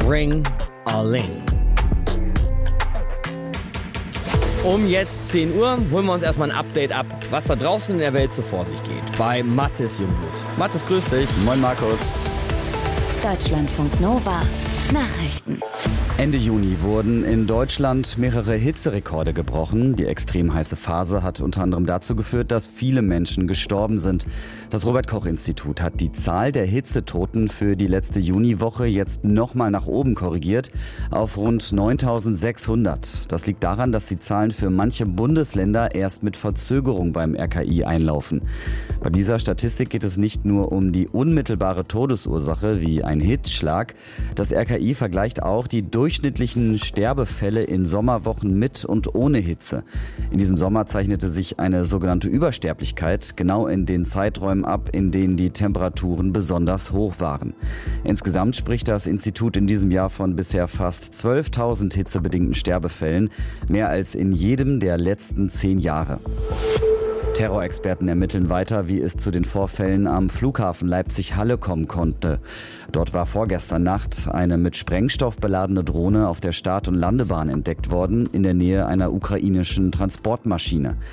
Ring a Ling. Um jetzt 10 Uhr holen wir uns erstmal ein Update ab, was da draußen in der Welt so vor sich geht. Bei Mathis Jungblut. Mathis, grüß dich. Moin Markus. Deutschlandfunk Nova. Nachrichten. Ende Juni wurden in Deutschland mehrere Hitzerekorde gebrochen. Die extrem heiße Phase hat unter anderem dazu geführt, dass viele Menschen gestorben sind. Das Robert-Koch-Institut hat die Zahl der Hitzetoten für die letzte Juniwoche jetzt nochmal nach oben korrigiert auf rund 9.600. Das liegt daran, dass die Zahlen für manche Bundesländer erst mit Verzögerung beim RKI einlaufen. Bei dieser Statistik geht es nicht nur um die unmittelbare Todesursache wie ein Hitzschlag. Das RKI vergleicht auch die durchschnittlichen Sterbefälle in Sommerwochen mit und ohne Hitze. In diesem Sommer zeichnete sich eine sogenannte Übersterblichkeit genau in den Zeiträumen ab, in denen die Temperaturen besonders hoch waren. Insgesamt spricht das Institut in diesem Jahr von bisher fast 12.000 hitzebedingten Sterbefällen, mehr als in jedem der letzten 10 Jahre. Terrorexperten ermitteln weiter, wie es zu den Vorfällen am Flughafen Leipzig-Halle kommen konnte. Dort war vorgestern Nacht eine mit Sprengstoff beladene Drohne auf der Start- und Landebahn entdeckt worden, in der Nähe einer ukrainischen Transportmaschine.